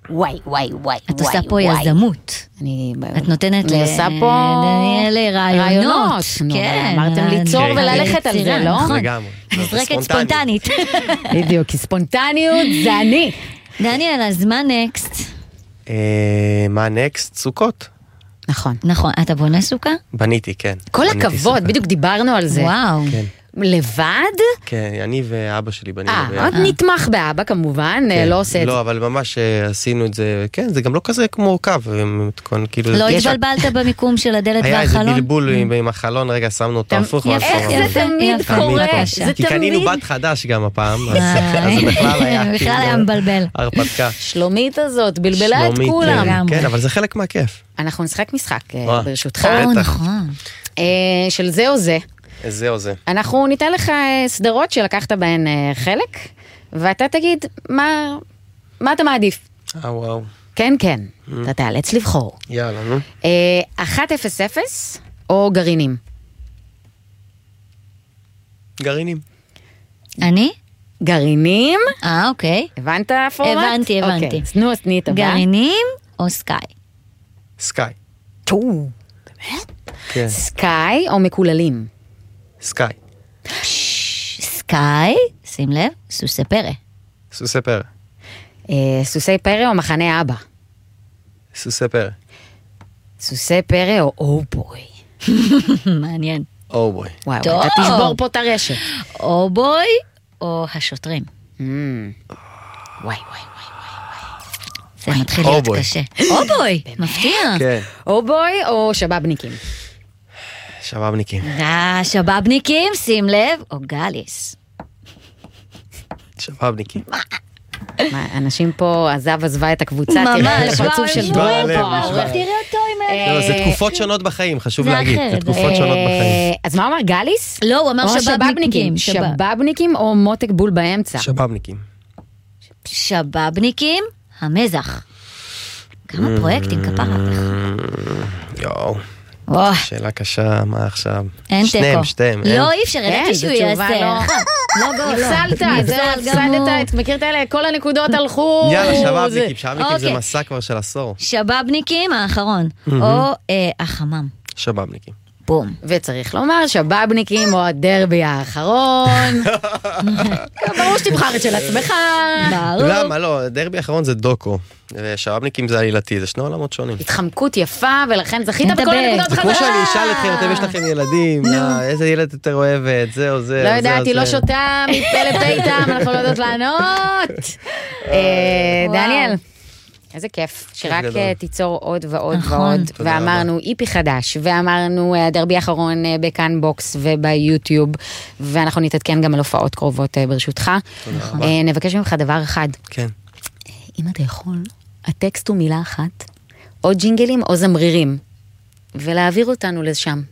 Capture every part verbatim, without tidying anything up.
וואי, וואי, וואי. את עושה פה יזמות. אני... את נותנת אני עושה פה... דניאל רעיונות. כן. אמרתם ליצור וללכת על זה, לא? לגמרי. מזרקת ספונטנית. בדיוק, כי ספונטניות זה אני. דניאל, אז מה נקסט? מה נקסט? סוכות. נכון. נכון, אתה בונה סוכה? בניתי, כן. כל הכבוד, בדיוק דיברנו על זה. וואו. כן. לבד? כן, אני ואבא שלי בנינו. אה, עוד נתמך באבא כמובן, לא עושה את זה. לא, אבל ממש עשינו את זה, כן, זה גם לא כזה כמו מורכב. לא התבלבלת במיקום של הדלת והחלון? היה איזה בלבול עם החלון, רגע שמנו אותו הפוך. איך זה תמיד קורה? כי קנינו בת חדש גם הפעם, אז זה בכלל היה. בכלל היה מבלבל. הרפתקה. שלומית הזאת, בלבלה את כולם. כן, אבל זה חלק מהכיף. אנחנו נשחק משחק, ברשותך. נכון. של זה או זה. זה או זה. אנחנו ניתן לך סדרות שלקחת בהן חלק, ואתה תגיד מה, מה אתה מעדיף. אה, וואו. כן, כן. אתה תאלץ לבחור. יאללה, נו. אחת אפס אפס או גרעינים? גרעינים. אני? גרעינים. אה, אוקיי. הבנת פורמט? הבנתי, הבנתי. אוקיי, תנו, תני את הבא. גרעינים או סקאי? סקאי. טו, באמת? כן. סקאי או מקוללים? סקאי. סקאי, שים לב, סוסי פרא. סוסי פרא. סוסי פרא או מחנה אבא? סוסי פרא. סוסי פרא או אובוי? מעניין. אובוי. וואו, אתה תשבור פה את הרשת. אובוי או השוטרים? וואי, וואי, וואי. זה מתחיל להיות קשה. אובוי, מפתיע. כן. אובוי או שבאבניקים? שבאבניקים. אה, שבאבניקים, שים לב, או גליס. שבאבניקים. מה, אנשים פה, עזב עזבה את הקבוצה, תראה, לפרצוף של דרור פה. תראה אותו עם... לא, זה תקופות שונות בחיים, חשוב זה להגיד. אחרת. זה תקופות שונות בחיים. אז מה הוא אמר, גליס? לא, הוא אמר או שבאבניקים. שבאבניקים או מותק בול באמצע? שבאבניקים. שבאבניקים, המזח. כמה פרויקטים כפרה עליך. יואו. וואו. שאלה קשה, מה עכשיו? אין שניהם, תיקו. שתיהם. לא, אי אפשר, ידעתי שהוא יעשה. לא, הפסלת, הפסדת, מכיר את האלה, כל הנקודות הלכו. יאללה, שבאבניקים, שבאבניקים זה מסע כבר של עשור. שבאבניקים האחרון, או החמם. שבאבניקים. בום. וצריך לומר, שבאבניקים או הדרבי האחרון. ברור שתבחר את של עצמך. למה? לא, הדרבי האחרון זה דוקו. ושבאבניקים זה עלילתי, זה שני עולמות שונים. התחמקות יפה, ולכן זכית בכל הנקודות זה כמו שאני אשאל אתכם, אתם יש לכם ילדים, איזה ילד יותר אוהבת, זה או זה. לא ידעתי, לא שותה, מפה לפה איתם, אנחנו לא יודעות לענות. דניאל. איזה כיף, שרק תיצור עוד ועוד ועוד, ואמרנו איפי חדש, ואמרנו הדרבי האחרון בכאן בוקס וביוטיוב, ואנחנו נתעדכן גם על הופעות קרובות ברשותך. נבקש ממך דבר אחד. כן. אם אתה יכול, הטקסט הוא מילה אחת, או ג'ינגלים או זמרירים, ולהעביר אותנו לשם.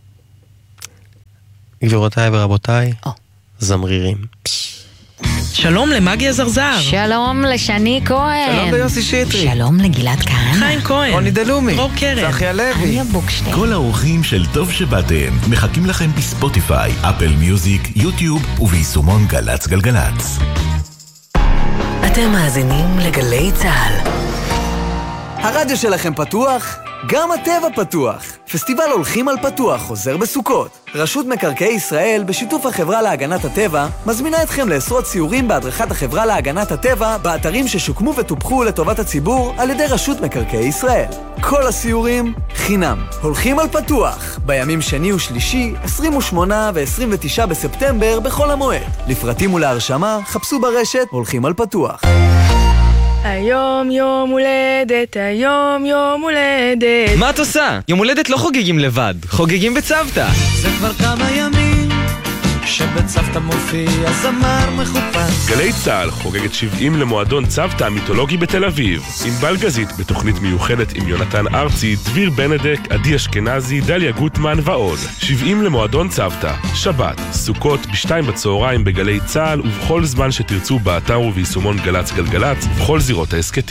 גבירותיי ורבותיי, זמרירים. שלום למגי הזרזר. שלום לשני כהן. שלום ליוסי שטרי. שלום לגלעד כהן. חיים כהן. רוני דלומי. דרור קרן. צחי הלוי. כל האורחים של טוב שבאתם מחכים לכם בספוטיפיי, אפל מיוזיק, יוטיוב וביישומון גלץ גלגלץ. אתם מאזינים לגלי צהל. הרדיו שלכם פתוח? גם הטבע פתוח. פסטיבל הולכים על פתוח חוזר בסוכות. רשות מקרקעי ישראל, בשיתוף החברה להגנת הטבע, מזמינה אתכם לעשרות סיורים בהדרכת החברה להגנת הטבע באתרים ששוקמו וטופחו לטובת הציבור על ידי רשות מקרקעי ישראל. כל הסיורים חינם. הולכים על פתוח, בימים שני ושלישי, עשרים ושמונה ו-עשרים ותשעה בספטמבר בכל המועד. לפרטים ולהרשמה, חפשו ברשת הולכים על פתוח. היום יום הולדת, היום יום הולדת. מה את עושה? יום הולדת לא חוגגים לבד, חוגגים בצוותא. זה כבר כמה ימים שבצוותא מופיע זמר מחופש. גלי צהל חוגגת שבעים למועדון צוותא המיתולוגי בתל אביב, עם בלגזית בתוכנית מיוחדת עם יונתן ארצי, דביר בנדק, עדי אשכנזי, דליה גוטמן ועוד. שבעים למועדון צוותא, שבת, סוכות בשתיים בצהריים בגלי צהל ובכל זמן שתרצו באתר וביישומון גלץ גלגלץ ובכל זירות העסקתים.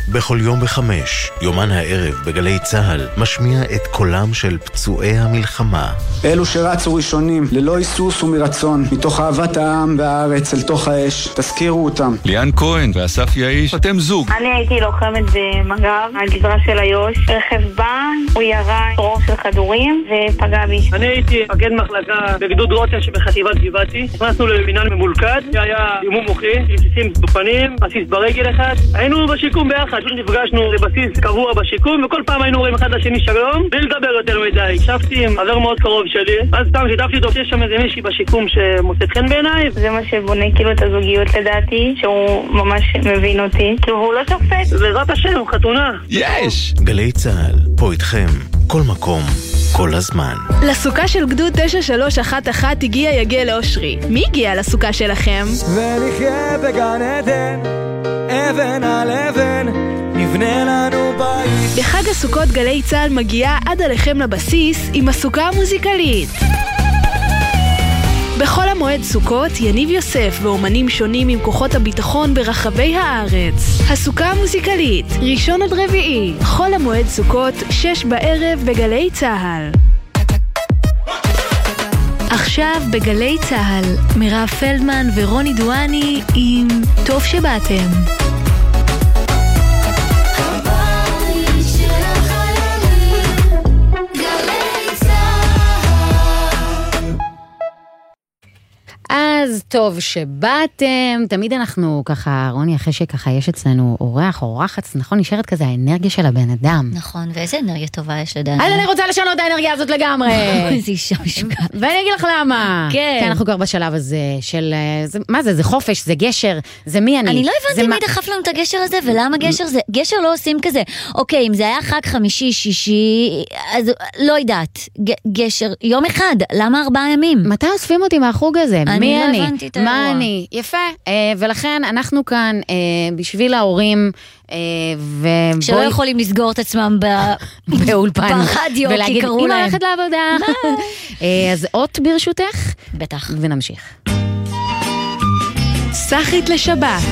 בכל יום בחמש, יומן הערב בגלי צהל, משמיע את קולם של פצועי המלחמה. אלו שרצו ראשונים, ללא היסוס ומרצון, מתוך אהבת העם והארץ אל תוך האש, תזכירו אותם. ליאן כהן ואסף יאיש, אתם זוג. אני הייתי לוחמת במג"ב, הגזרה של איו"ש. רכב בא, הוא ירה רוב של כדורים ופגע בי. אני הייתי מפקד מחלקה בגדוד רוטן שבחטיבת גבעתי. נכנסנו למינהל ממולכד, שהיה אימון מוחי, רסיסים בפנים, בסיס ברגל אחד. היינו בשיקום ביחד, פשוט נפגשנו לבסיס קבוע בשיקום, וכל פעם היינו רואים אחד לשני שלום, בלי לדבר יותר מדי. הקשבתי עם חבר מאוד קרוב שלי, אז סתם שיתפתי אותו, יש שם איזה מישהי בשיקום שמוצאת חן בעיניי. זה מה שבונה כאילו את הזוגיות לדעתי, שהוא ממש מבין אותי, כי הוא לא שופט. בעזרת השם, חתונה. יש! גלי צהל, פה איתכם, כל מקום, כל הזמן. לסוכה של גדוד תשע שלוש אחת אחת הגיע יגל אושרי. מי הגיע לסוכה שלכם? ונחיה בגן עדן, אבן על אבן, נבנה לנו בית. בחג הסוכות גלי צהל מגיעה עד עליכם לבסיס עם הסוכה המוזיקלית. בכל המועד סוכות, יניב יוסף ואומנים שונים עם כוחות הביטחון ברחבי הארץ. הסוכה המוזיקלית, ראשון עד רביעי, כל המועד סוכות, שש בערב בגלי צהל. עכשיו בגלי צהל, מירב פלדמן ורוני דואני עם טוב שבאתם. אז טוב שבאתם, תמיד אנחנו ככה, רוני, אחרי שככה יש אצלנו אורח או אורחת, נכון, נשארת כזה האנרגיה של הבן אדם. נכון, ואיזה אנרגיה טובה יש לדעת. אז אני רוצה לשנות את האנרגיה הזאת לגמרי. איזה אישה משוגעת. ואני אגיד לך למה. כן. כי אנחנו כבר בשלב הזה של, מה זה, זה חופש, זה גשר, זה מי אני. אני לא הבנתי מי דחף לנו את הגשר הזה, ולמה גשר זה, גשר לא עושים כזה. אוקיי, אם זה היה חג חמישי, שישי, אז לא יודעת, גשר, יום אחד, למה ארבעה ימים? מתי אוספים אותי מהחוג הזה? אני לא הבנתי את האירוע. מה אני? יפה. ולכן אנחנו כאן בשביל ההורים, שלא יכולים לסגור את עצמם באולפן. ברדיו, כי קראו להם. אמא הולכת לעבודה. אז אות ברשותך? בטח. ונמשיך. סחית לשבת.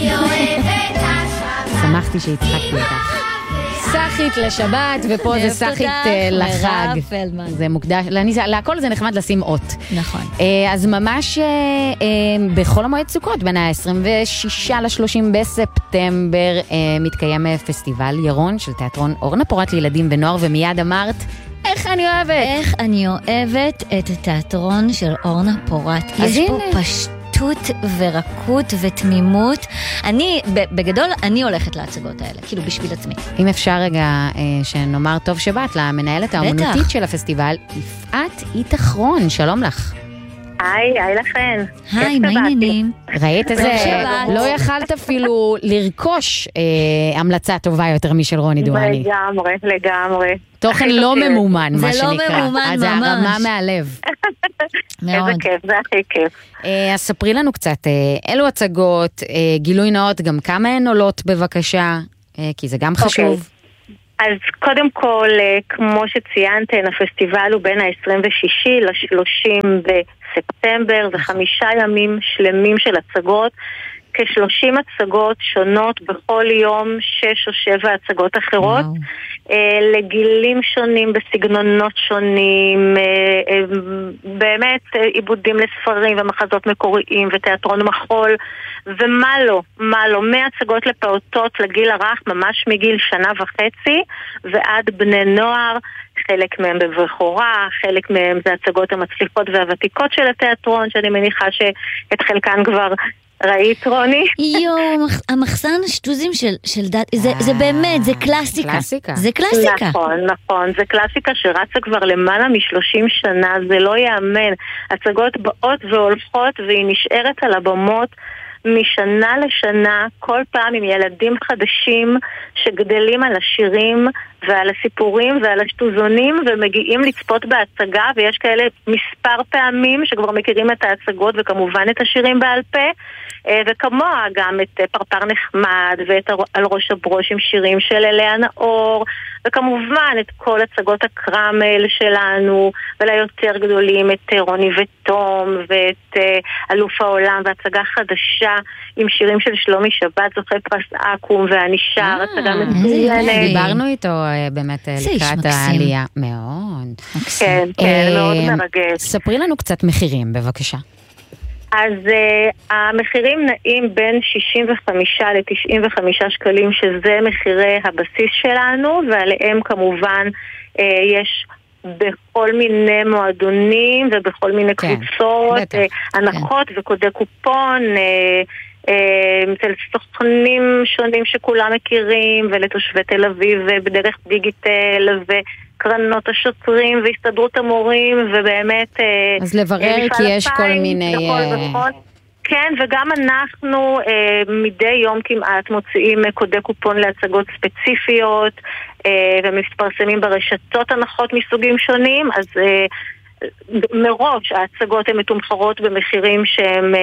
שמחתי שהצחקתי אותך. סחית לשבת, ופה זה סחית לחג. זה מוקדש, להכל זה נחמד לשים אות. נכון. אז ממש בכל המועד סוכות, בין ה-עשרים ושישה ל-שלושים בספטמבר, מתקיים פסטיבל ירון של תיאטרון אורנה פורת לילדים ונוער, ומיד אמרת, איך אני אוהבת? איך אני אוהבת את התיאטרון של אורנה פורת. יש פה פשט. ורקות ותמימות. אני, בגדול, אני הולכת להצגות האלה, כאילו בשביל עצמי. אם אפשר רגע שנאמר טוב שבאת למנהלת האומנותית של הפסטיבל, יפעת איתכרון, שלום לך. היי, היי לכן. היי, מה העניינים? ראית איזה, לא יכלת אפילו לרכוש המלצה טובה יותר משל רוני דואני. לגמרי, לגמרי. תוכן לא ממומן, מה שנקרא. זה לא ממומן ממש. זה הרמה מהלב. איזה כיף, זה הכי כיף. אז ספרי לנו קצת, אילו הצגות, גילוי נאות, גם כמה הן עולות בבקשה, כי זה גם חשוב. אז קודם כל, כמו שציינתן, הפסטיבל הוא בין ה-עשרים ושישה ל-שלושים בספטמבר, זה חמישה ימים שלמים של הצגות, כ-שלושים הצגות שונות בכל יום, שש או שבע הצגות אחרות, לגילים שונים, בסגנונות שונים, באמת עיבודים לספרים ומחזות מקוריים ותיאטרון מחול, ומה לא, מה לא, מהצגות לפעוטות לגיל הרך, ממש מגיל שנה וחצי ועד בני נוער, חלק מהם בבכורה, חלק מהם זה הצגות המצליחות והוותיקות של התיאטרון, שאני מניחה שאת חלקן כבר ראית, רוני? יו, המחסן השטוזים של, של דת, זה, זה באמת, זה קלאסיקה. קלאסיקה. זה קלאסיקה. נכון, נכון, זה קלאסיקה שרצה כבר למעלה משלושים שנה, זה לא יאמן. הצגות באות והולכות, והיא נשארת על הבמות משנה לשנה, כל פעם עם ילדים חדשים שגדלים על השירים ועל הסיפורים ועל השטוזונים ומגיעים לצפות בהצגה, ויש כאלה מספר פעמים שכבר מכירים את ההצגות וכמובן את השירים בעל פה, וכמוה גם את פרפר נחמד ואת על ראש הברוש עם שירים של לאה נאור, וכמובן את כל הצגות הקרמל שלנו, וליותר גדולים את רוני ותום ואת אלוף העולם והצגה חדשה הצגה עם שירים של שלומי שבת, זוכה פרס אקו"ם והנשר, הצגה מצוינת. דיברנו איתו באמת לקראת העלייה. מאוד. כן, כן, מאוד מרגש. ספרי לנו קצת מחירים, בבקשה. אז uh, המחירים נעים בין שישים וחמישה ל-תשעים וחמישה שקלים, שזה מחירי הבסיס שלנו, ועליהם כמובן uh, יש בכל מיני מועדונים ובכל מיני כן, קבוצות, uh, הנחות כן. וקודי קופון, uh, uh, אצל סוכנים שונים שכולם מכירים, ולתושבי תל אביב בדרך דיגיטל ו... קרנות השוטרים והסתדרות המורים, ובאמת... אז לברר כי יש כל מיני... כן, וגם אנחנו מדי יום כמעט מוציאים קודי קופון להצגות ספציפיות, ומתפרסמים ברשתות הנחות מסוגים שונים, אז מראש ההצגות הן מתומחרות במחירים שהם...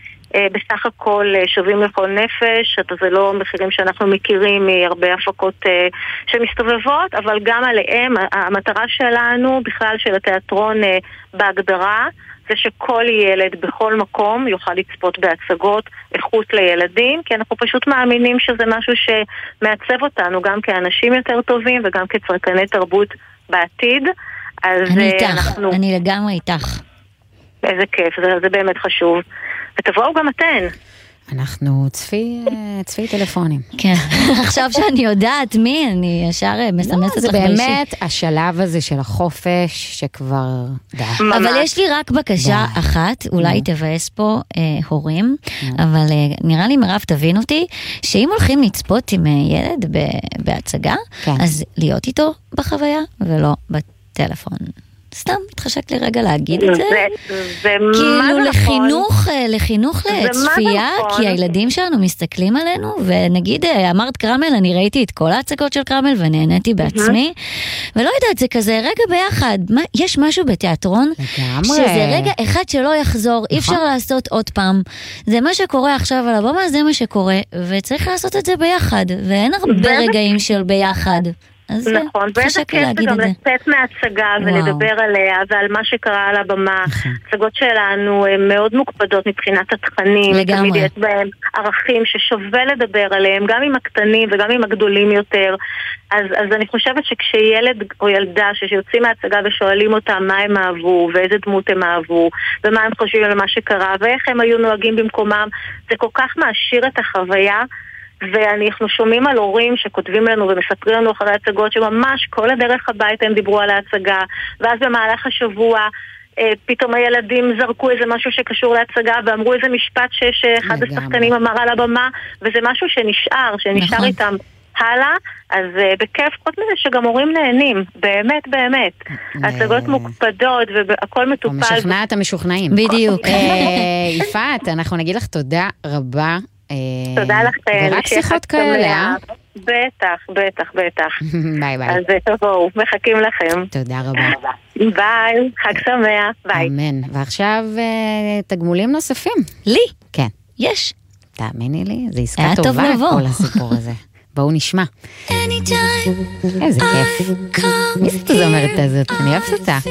בסך הכל שווים לכל נפש, זה לא מחירים שאנחנו מכירים מהרבה הפקות שמסתובבות, אבל גם עליהם, המטרה שלנו, בכלל של התיאטרון בהגדרה, זה שכל ילד בכל מקום יוכל לצפות בהצגות איכות לילדים, כי אנחנו פשוט מאמינים שזה משהו שמעצב אותנו גם כאנשים יותר טובים וגם כצרכני תרבות בעתיד. אני איתך, אנחנו... אני לגמרי איתך. איזה כיף, זה, זה באמת חשוב. ותבואו גם אתן. אנחנו צפי, צפי טלפונים. כן, עכשיו שאני יודעת מי, אני ישר מסמסת לך באישי. זה באמת השלב הזה של החופש שכבר... אבל יש לי רק בקשה אחת, אולי תבאס פה הורים, אבל נראה לי מירב תבין אותי, שאם הולכים לצפות עם ילד בהצגה, אז להיות איתו בחוויה ולא בטלפון. סתם, מתחשק לי רגע להגיד את זה. כאילו לחינוך, לחינוך לצפייה, כי הילדים שלנו מסתכלים עלינו, ונגיד, אמרת קרמל, אני ראיתי את כל ההצגות של קרמל, ונהניתי בעצמי, ולא יודעת, זה כזה רגע ביחד. יש משהו בתיאטרון, שזה רגע אחד שלא יחזור, אי אפשר לעשות עוד פעם. זה מה שקורה עכשיו על הבמה, זה מה שקורה, וצריך לעשות את זה ביחד, ואין הרבה רגעים של ביחד. נכון, ואיזה כיף זה גם לצאת מההצגה ולדבר עליה ועל מה שקרה על הבמה. הצגות שלנו הן מאוד מוקפדות מבחינת התכנים, תמיד יש בהם ערכים ששווה לדבר עליהם, גם עם הקטנים וגם עם הגדולים יותר. אז, אז אני חושבת שכשילד או ילדה שיוצאים מההצגה ושואלים אותם מה הם אהבו ואיזה דמות הם אהבו ומה הם חושבים על מה שקרה ואיך הם היו נוהגים במקומם, זה כל כך מעשיר את החוויה. ואנחנו שומעים על הורים שכותבים לנו ומספרים לנו אחרי הצגות שממש כל הדרך הביתה הם דיברו על ההצגה, ואז במהלך השבוע פתאום הילדים זרקו איזה משהו שקשור להצגה ואמרו איזה משפט שאחד השחקנים אמר על הבמה, וזה משהו שנשאר, שנשאר איתם הלאה. אז בכיף, חוץ מזה שגם הורים נהנים, באמת באמת. הצגות מוקפדות והכל מטופל. ומשכנע את המשוכנעים. בדיוק. יפעת, אנחנו נגיד לך תודה רבה. תודה לכם. ורק שיחות כאלה. בטח, בטח, בטח. ביי ביי. אז תבואו, מחכים לכם. תודה רבה. ביי, חג שמח, ביי. אמן. ועכשיו תגמולים נוספים. לי? כן. יש. תאמיני לי, זה עסקה טובה כל הסיפור הזה. בואו נשמע. איזה כיף. מי זאת אומרת הזאת? אני אוהבת אותה.